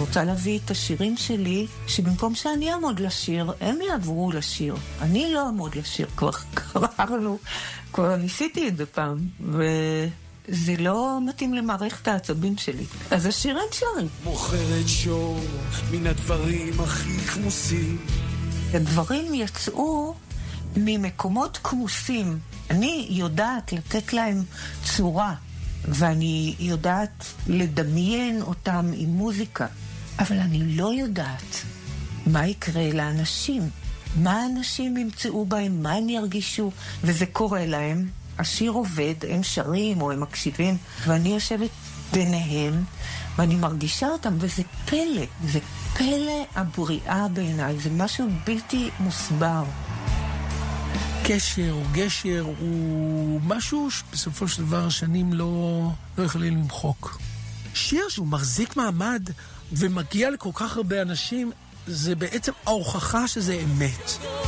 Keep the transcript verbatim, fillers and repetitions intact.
רוצה להביא את השירים שלי, שבמקום שאני אעמוד לשיר, הם יעברו לשיר. אני לא אעמוד לשיר, כבר קראנו, כבר ניסיתי את זה פעם, וזה לא מתאים למערכת העצבים שלי. אז השירים שרים. מוכרת שור מן הדברים הכי כמוסים. הדברים יצאו ממקומות כמוסים. אני יודעת לתת להם צורה, ואני יודעת לדמיין אותם עם מוזיקה, אבל אני לא יודעת מה יקרה לאנשים, מה האנשים ימצאו בהם, מה הם ירגישו, וזה קורה להם. השיר עובד, הם שרים או הם מקשיבים, ואני יושבת ביניהם, ואני מרגישה אותם, וזה פלא, זה פלא הבריאה בעיניי, זה משהו בלתי מוסבר. קשר או גשר הוא משהו שבסופו של דבר השנים לא, לא יכולים למחוק. שיר שהוא מחזיק מעמד ומגיע לכל כך הרבה אנשים, זה בעצם ההוכחה שזה אמת.